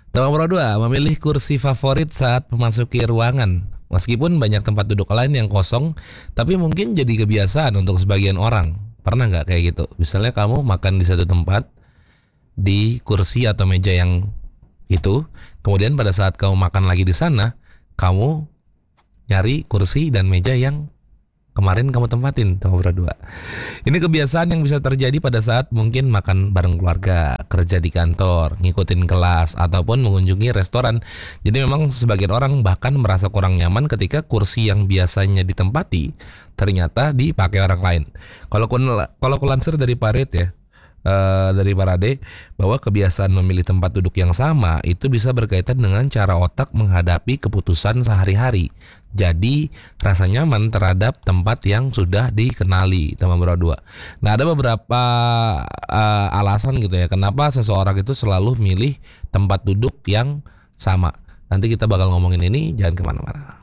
Nomor 2, memilih kursi favorit saat memasuki ruangan. Meskipun banyak tempat duduk lain yang kosong, tapi mungkin jadi kebiasaan untuk sebagian orang. Pernah nggak kayak gitu? Misalnya kamu makan di satu tempat, di kursi atau meja yang itu, kemudian pada saat kamu makan lagi di sana, kamu nyari kursi dan meja yang kemarin kamu tempatin. Nomor 2. Ini kebiasaan yang bisa terjadi pada saat mungkin makan bareng keluarga, kerja di kantor, ngikutin kelas, ataupun mengunjungi restoran. Jadi memang sebagian orang bahkan merasa kurang nyaman ketika kursi yang biasanya ditempati ternyata dipakai orang lain. Kalau kulansir dari Parit ya, dari Parade, bahwa kebiasaan memilih tempat duduk yang sama itu bisa berkaitan dengan cara otak menghadapi keputusan sehari-hari. Jadi rasa nyaman terhadap tempat yang sudah dikenali, teman berdua. Nah, ada beberapa alasan gitu ya, kenapa seseorang itu selalu milih tempat duduk yang sama. Nanti kita bakal ngomongin ini, jangan kemana-mana.